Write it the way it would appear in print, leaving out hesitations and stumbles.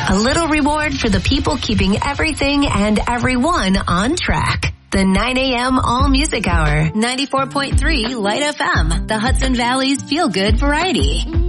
A little reward for the people keeping everything and everyone on track. The 9 a.m. All Music Hour, 94.3 Light FM, the Hudson Valley's feel-good variety.